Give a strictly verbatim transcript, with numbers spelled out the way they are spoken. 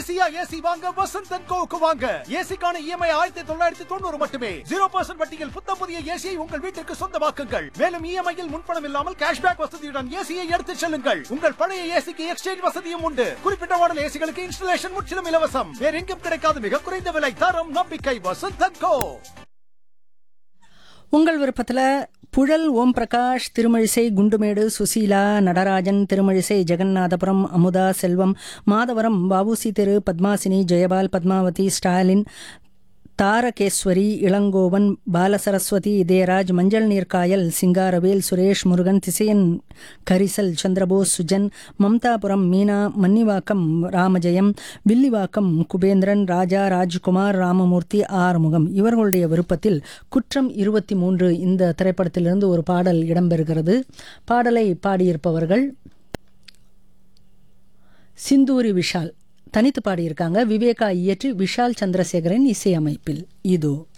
ஈஸியா ஏசி வாங்க வசந்த் அண்ட் கோவுக்கு வாங்க. ஏசிக்கான இஎம்ஐ ஆயிரத்தி தொள்ளாயிரத்தி தொண்ணூறு மட்டுமே. ஜீரோ பர்சன்ட் வட்டியில் புத்த புதிய ஏசியை உங்கள் வீட்டிற்கு சொந்தமாக்குங்கள். மேலும் இஎம்ஐயில் முன்பணம் இல்லாமல் கேஷ்பேக் வசதியுடன் ஏசியை எடுத்துச் செல்லுங்கள். உங்கள் பழைய ஏசிக்கு எக்ஸ்சேஞ்ச் வசதியும் உண்டு. குறிப்பிட்ட மாடல் ஏசிகளுக்கு இன்ஸ்டலேஷன் முற்றிலும் இலவசம். வேற எங்கும் கிடைக்காத மிக குறைந்த விலை, தரம், நம்பிக்கை. வசந்த் அண்ட் கோ. உங்கள் விருப்பத்தில் புழல் ஓம் பிரகாஷ், திருமழிசை குண்டுமேடு சுசீலா, நடராஜன், திருமழிசை ஜெகநாதபுரம், அமுதா, செல்வம், மாதவரம், வாவுசி தெரு, பத்மாசினி, ஜெயபால், பத்மாவதி, ஸ்டாலின், தாரகேஸ்வரி, இளங்கோவன், பாலசரஸ்வதி, இதயராஜ், மஞ்சள் நீர்காயல், சிங்காரவேல், சுரேஷ், முருகன், திசையன், கரிசல், சந்திரபோஸ், சுஜன், மம்தாபுரம், மீனா, மன்னிவாக்கம், ராமஜெயம், வில்லிவாக்கம், குபேந்திரன், ராஜா, ராஜ்குமார், ராமமூர்த்தி, ஆறுமுகம் இவர்களுடைய விருப்பத்தில் குற்றம் இருபத்தி மூன்று இந்த திரைப்படத்திலிருந்து ஒரு பாடல் இடம்பெறுகிறது. பாடலை பாடியிருப்பவர்கள் சிந்தூரி விஷால், தனித்து பாடியிருக்காங்க. விவேகா இயற்றி விஷால் சந்திரசேகரன் இசையமைப்பில். இதோ